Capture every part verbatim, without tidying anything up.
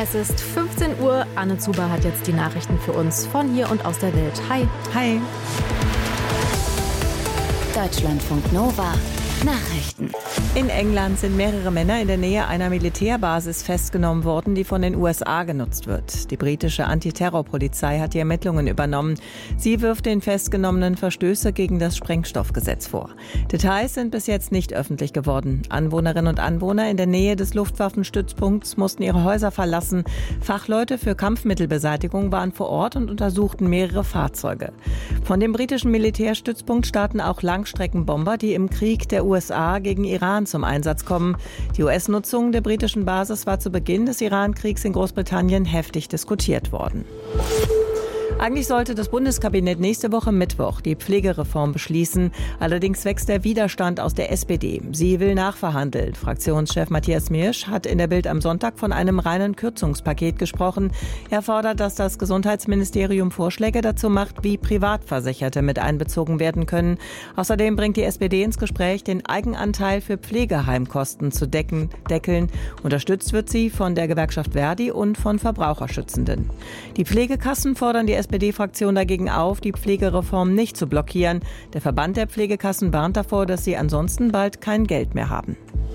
Es ist fünfzehn Uhr. Anne Zuber hat jetzt die Nachrichten für uns von hier und aus der Welt. Hi. Hi. Deutschlandfunk Nova. Nachrichten. In England sind mehrere Männer in der Nähe einer Militärbasis festgenommen worden, die von den U S A genutzt wird. Die britische Antiterrorpolizei hat die Ermittlungen übernommen. Sie wirft den Festgenommenen Verstöße gegen das Sprengstoffgesetz vor. Details sind bis jetzt nicht öffentlich geworden. Anwohnerinnen und Anwohner in der Nähe des Luftwaffenstützpunkts mussten ihre Häuser verlassen. Fachleute für Kampfmittelbeseitigung waren vor Ort und untersuchten mehrere Fahrzeuge. Von dem britischen Militärstützpunkt starten auch Langstreckenbomber, die im Krieg der U S A gegen Iran zum Einsatz kommen. Die U S-Nutzung der britischen Basis war zu Beginn des Iran-Kriegs in Großbritannien heftig diskutiert worden. Eigentlich sollte das Bundeskabinett nächste Woche Mittwoch die Pflegereform beschließen. Allerdings wächst der Widerstand aus der S P D. Sie will nachverhandeln. Fraktionschef Matthias Mirsch hat in der Bild am Sonntag von einem reinen Kürzungspaket gesprochen. Er fordert, dass das Gesundheitsministerium Vorschläge dazu macht, wie Privatversicherte mit einbezogen werden können. Außerdem bringt die S P D ins Gespräch, den Eigenanteil für Pflegeheimkosten zu decken, deckeln. Unterstützt wird sie von der Gewerkschaft Verdi und von Verbraucherschützenden. Die Pflegekassen fordern die S P D-Fraktion dagegen auf, die Pflegereform nicht zu blockieren. Der Verband der Pflegekassen warnt davor, dass sie ansonsten bald kein Geld mehr haben.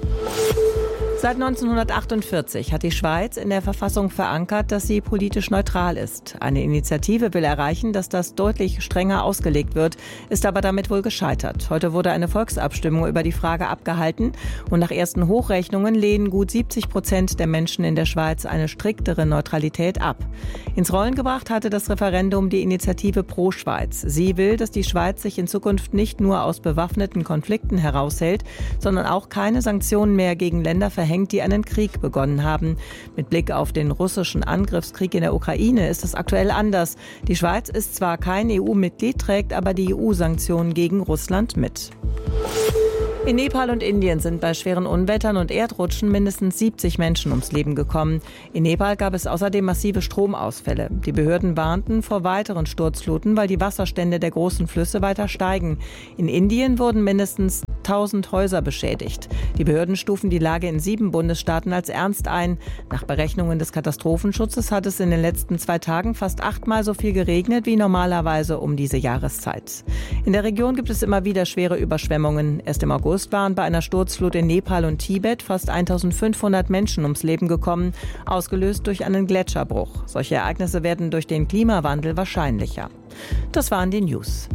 Seit neunzehnhundertachtundvierzig hat die Schweiz in der Verfassung verankert, dass sie politisch neutral ist. Eine Initiative will erreichen, dass das deutlich strenger ausgelegt wird, ist aber damit wohl gescheitert. Heute wurde eine Volksabstimmung über die Frage abgehalten und nach ersten Hochrechnungen lehnen gut siebzig Prozent der Menschen in der Schweiz eine striktere Neutralität ab. Ins Rollen gebracht hatte das Referendum die Initiative Pro Schweiz. Sie will, dass die Schweiz sich in Zukunft nicht nur aus bewaffneten Konflikten heraushält, sondern auch keine Sanktionen mehr gegen Länder verhängt, die einen Krieg begonnen haben. Mit Blick auf den russischen Angriffskrieg in der Ukraine ist es aktuell anders. Die Schweiz ist zwar kein E U-Mitglied, trägt aber die E U-Sanktionen gegen Russland mit. In Nepal und Indien sind bei schweren Unwettern und Erdrutschen mindestens siebzig Menschen ums Leben gekommen. In Nepal gab es außerdem massive Stromausfälle. Die Behörden warnten vor weiteren Sturzfluten, weil die Wasserstände der großen Flüsse weiter steigen. In Indien wurden mindestens tausend Häuser beschädigt. Die Behörden stufen die Lage in sieben Bundesstaaten als ernst ein. Nach Berechnungen des Katastrophenschutzes hat es in den letzten zwei Tagen fast achtmal so viel geregnet wie normalerweise um diese Jahreszeit. In der Region gibt es immer wieder schwere Überschwemmungen. Erst im August waren bei einer Sturzflut in Nepal und Tibet fast eintausendfünfhundert Menschen ums Leben gekommen, ausgelöst durch einen Gletscherbruch. Solche Ereignisse werden durch den Klimawandel wahrscheinlicher. Das waren die News.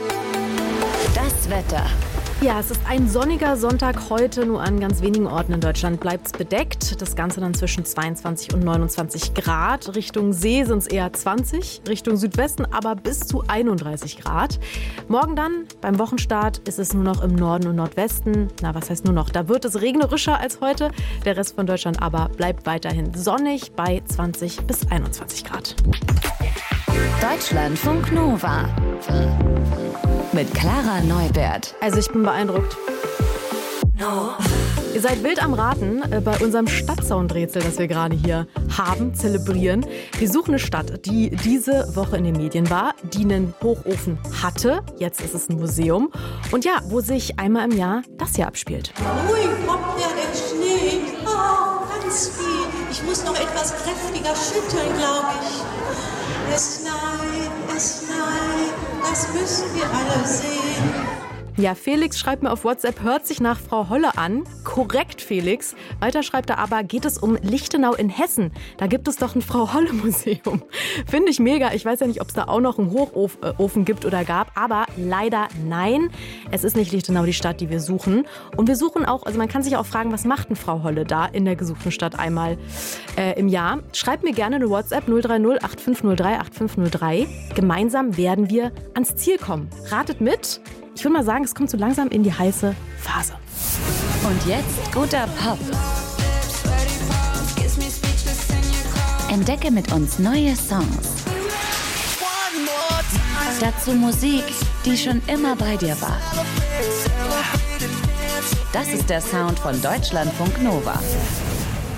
Das Wetter. Ja, es ist ein sonniger Sonntag heute. Nur an ganz wenigen Orten in Deutschland bleibt es bedeckt. Das Ganze dann zwischen zweiundzwanzig und neunundzwanzig Grad. Richtung See sind es eher zwanzig, Richtung Südwesten aber bis zu einunddreißig Grad. Morgen dann, beim Wochenstart, ist es nur noch im Norden und Nordwesten. Na, was heißt nur noch? Da wird es regnerischer als heute. Der Rest von Deutschland aber bleibt weiterhin sonnig bei zwanzig bis einundzwanzig Grad. Deutschlandfunk Nova. Mit Clara Neubert. Also ich bin beeindruckt. No. Ihr seid wild am Raten äh, bei unserem Stadtsoundrätsel, das wir gerade hier haben, zelebrieren. Wir suchen eine Stadt, die diese Woche in den Medien war, die einen Hochofen hatte. Jetzt ist es ein Museum. Und ja, wo sich einmal im Jahr das hier abspielt. Ui, kommt ja der Schnee. Oh, ganz viel. Ich muss noch etwas kräftiger schütteln, glaube ich. Es schneit, es schneit, das müssen wir alle sehen. Ja, Felix schreibt mir auf WhatsApp, hört sich nach Frau Holle an. Korrekt, Felix. Weiter schreibt er aber, geht es um Lichtenau in Hessen. Da gibt es doch ein Frau-Holle-Museum. Finde ich mega. Ich weiß ja nicht, ob es da auch noch einen Hochofen gibt oder gab, aber leider nein. Es ist nicht Lichtenau die Stadt, die wir suchen. Und wir suchen auch, also man kann sich auch fragen, was macht denn Frau Holle da in der gesuchten Stadt einmal äh, im Jahr? Schreibt mir gerne eine WhatsApp null drei null acht fünf null drei acht fünf null drei. Gemeinsam werden wir ans Ziel kommen. Ratet mit. Ich würde mal sagen, es kommt so langsam in die heiße Phase. Und jetzt guter Pop. Entdecke mit uns neue Songs. Dazu Musik, die schon immer bei dir war. Das ist der Sound von Deutschlandfunk Nova.